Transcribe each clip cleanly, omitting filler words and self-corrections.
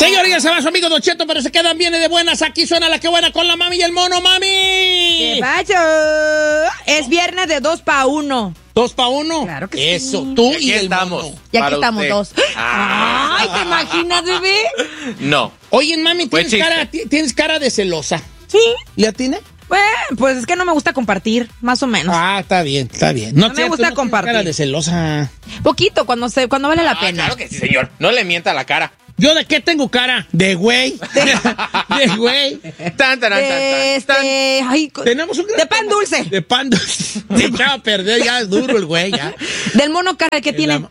Señor, ya se va su amigo Don Cheto, pero se quedan bien y de buenas. Aquí suena la que buena con la mami y el mono, mami. ¿Qué pacho? Es viernes de 2 para 1. ¿2 para 1? Claro que sí. Eso, tú y el estamos. mono. Y aquí estamos usted. 2. Ay, ¿te imaginas, bebé? No. Oye, mami, Buen tienes cara de celosa. Sí. ¿Le tiene? Bueno, pues es que no me gusta compartir, más o menos. Ah, está bien, está bien. No me gusta no compartir. Cara de celosa. Poquito, cuando vale la pena. Claro que sí, señor. No le mienta la cara. ¿Yo de qué tengo cara? De güey. De güey. Ay, Tenemos un gran de pan tema. dulce. De pan dulce. Se echaba a perder, ya es duro el güey, ya. Del mono cara que tiene.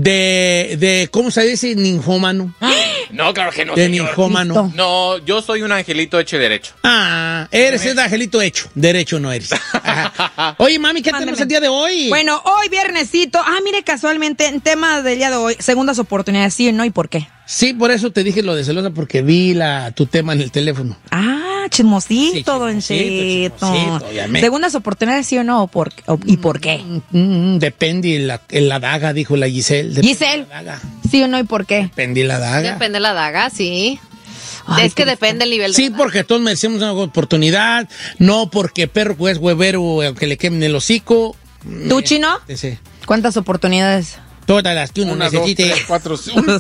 De ¿cómo se dice? Ninjómano. No, claro que no, De señor. ninjómano. Listo. No, yo soy un angelito hecho y derecho. Ah, eres un angelito hecho. Derecho no eres. Ajá. Oye, mami, ¿qué tenemos el día de hoy? Bueno, hoy viernesito. Mire, casualmente, en tema del día de hoy, segundas oportunidades, sí o no, ¿y por qué? Sí, por eso te dije lo de celosa, porque vi tu tema en el teléfono. Chismosito, Sí, Don chismosito, Cheto. ya me- Segundas oportunidades, sí o no, ¿y por qué? Depende la daga, dijo la Giselle. Depende Giselle. la daga. Sí o no, ¿y por qué? Depende la daga. Depende la daga, sí. Ay, es que qué depende el nivel Sí, de porque todos merecemos una oportunidad, no porque perro es huevero que le quemen el hocico. ¿Tú, Chino? Sí. ¿Cuántas oportunidades? Todas las que uno 1, 2, necesite. 3, 4,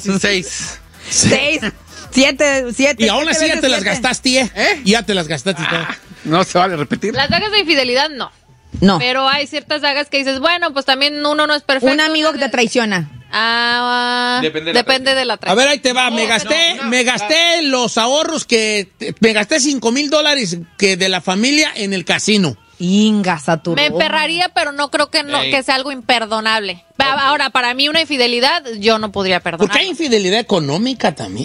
6. 6, 7. Y aún así ya te las gastaste, ¿eh? Ya te las gastaste todas. No se vale repetir. Las dagas de infidelidad, no. No. Pero hay ciertas dagas que dices, bueno, pues también uno no es perfecto. Un amigo que te traiciona. Depende de la A ver, ahí te va. Me gasté los ahorros me gasté $5,000 que de la familia en el casino. Inga, Saturno. Me emperraría, pero no creo que que sea algo imperdonable. Ahora, para mí una infidelidad, yo no podría perdonar. Porque hay infidelidad económica también.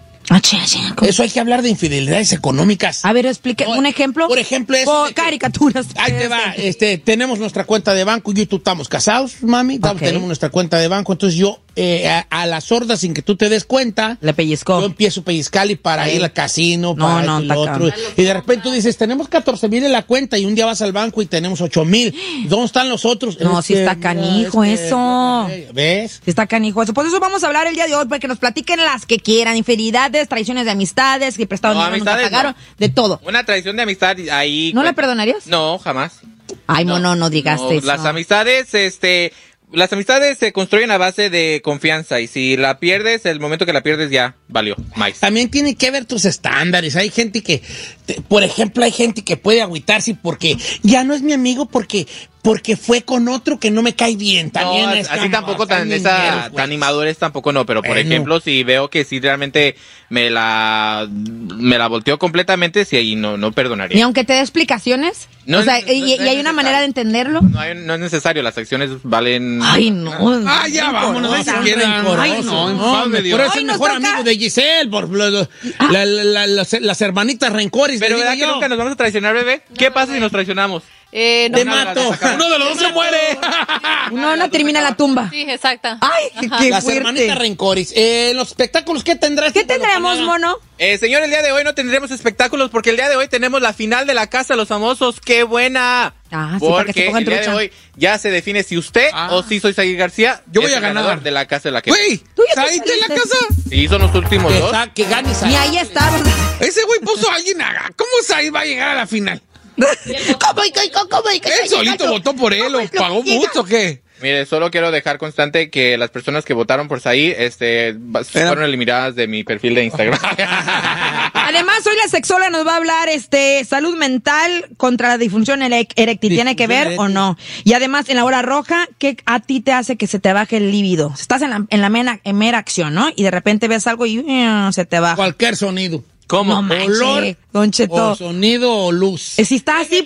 ¿Cómo? Eso hay que hablar de infidelidades económicas. A ver, explique un ejemplo. Por ejemplo, eso. Con caricaturas. Ahí te va, tenemos nuestra cuenta de banco, yo y tú estamos casados, mami, Ok. tenemos nuestra cuenta de banco, entonces yo a la sorda, sin que tú te des cuenta, Le pellizcó. yo empiezo a pellizcarle para ir al casino, No, para no, esto y lo está otro, y de repente tú dices, tenemos 14,000 en la cuenta, y un día vas al banco y tenemos 8,000, ¿dónde están los otros? No, sí está canijo eso. ¿Ves? Sí está canijo eso. Por eso vamos a hablar el día de hoy, para que nos platiquen las que quieran. Infidelidades, traiciones de amistades, que prestaron No, dinero, nunca amistades pagaron, de todo. Una traición de amistad ahí. ¿No le perdonarías? No, jamás. Ay, mono, no digas No, eso. las amistades, las amistades se construyen a base de confianza y si la pierdes, el momento que la pierdes ya valió. Más. También tiene que ver tus estándares. Hay gente que, por ejemplo, hay gente que puede agüitarse porque ya no es mi amigo porque fue con otro que no me cae bien. También No, es así como- tampoco tan niñeros, güey. tan inmadurez tampoco no, pero por Bueno. ejemplo, si veo que sí realmente me la volteó completamente, sí ahí no perdonaría. Ni aunque te dé explicaciones. No o sea, es- no y es hay una manera de entenderlo. No es necesario, las acciones valen. Ay, no. Ya vámonos, No, ni sean siquiera. rencorosos. Ay, no, No, infame Dios. por eso Ay, es nos mejor toca. amigo de Giselle, por las hermanitas rencores. Pero le ¿verdad digo que yo. nunca nos vamos a traicionar, bebé? ¿Qué pasa si nos traicionamos? No, Te no, mato. no, Uno de los dos se muere. No termina la tumba. Sí, exacto. Ay, Ajá. qué Las fuerte. hermanitas rencores. Los espectáculos, ¿qué tendrás? ¿Qué tendremos, mono? Señor, el día de hoy no tendremos espectáculos porque el día de hoy tenemos la final de la Casa de los Famosos. ¡Qué buena! Ah, sí, para que se Porque pongan el día de trucha. hoy ya se define si usted o si soy Said García. Yo voy es a el ganar. ganador de la Casa de la que. Güey, Tú ya te ¿Said en la saliste. casa? Sí, son los últimos dos. Que ganes Ni ahí está, ¿verdad? Ese güey puso a alguien a... ¿Cómo Said va a llegar a la final? ¿Cómo? ¿Él solito votó por él o pagó mucho o qué? Mire, solo quiero dejar constante que las personas que votaron por Said fueron eliminadas de mi perfil de Instagram. Además, hoy la sexóloga nos va a hablar salud mental contra la disfunción eréctil. ¿Tiene que ver o no? Y además, en la hora roja, ¿qué a ti te hace que se te baje el líbido? Estás en la mera acción, ¿no? Y de repente ves algo y se te baja. cualquier sonido. ¿Cómo? No manches, Olor Don Cheto. o sonido o luz. Si está así,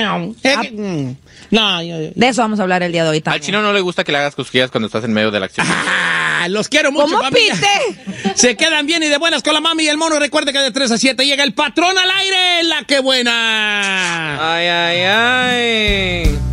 No, de eso vamos a hablar el día de hoy Al también. chino no le gusta que le hagas cosquillas cuando estás en medio de la acción. los quiero mucho, ¿Cómo familia. pite? Se quedan bien y de buenas con la mami y el mono. Recuerde que de 3 a 7 llega el patrón al aire. La que buena. Ay, ay, ay.